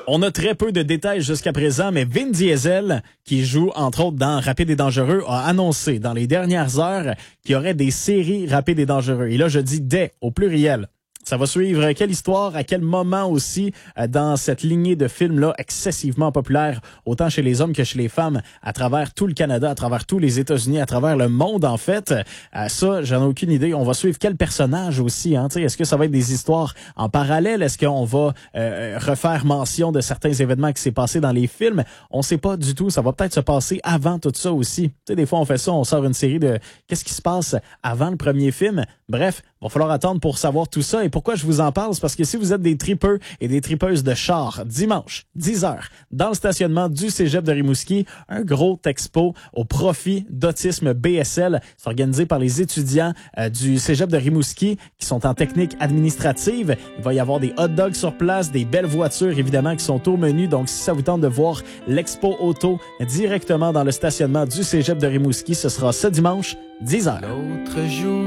On a très peu de détails jusqu'à présent, mais Vin Diesel, qui joue entre autres dans Rapide et Dangereux, a annoncé dans les dernières heures qu'il y aurait des séries Rapide et Dangereux. Et là, je dis des au pluriel. Ça va suivre quelle histoire, à quel moment aussi dans cette lignée de films-là excessivement populaire, autant chez les hommes que chez les femmes, à travers tout le Canada, à travers tous les États-Unis, à travers le monde en fait. Ça, j'en ai aucune idée. On va suivre quel personnage aussi. Hein? Est-ce que ça va être des histoires en parallèle? Est-ce qu'on va refaire mention de certains événements qui s'est passé dans les films? On sait pas du tout. Ça va peut-être se passer avant tout ça aussi. Des fois, on fait ça, on sort une série de qu'est-ce qui se passe avant le premier film. Bref, il va falloir attendre pour savoir tout ça. Et pourquoi je vous en parle? C'est parce que si vous êtes des tripeux et des tripeuses de chars, dimanche, 10h, dans le stationnement du Cégep de Rimouski, un gros expo au profit d'Autisme BSL. C'est organisé par les étudiants du Cégep de Rimouski qui sont en technique administrative. Il va y avoir des hot dogs sur place, des belles voitures évidemment qui sont au menu. Donc si ça vous tente de voir l'expo auto directement dans le stationnement du Cégep de Rimouski, ce sera ce dimanche, 10h. L'autre jour.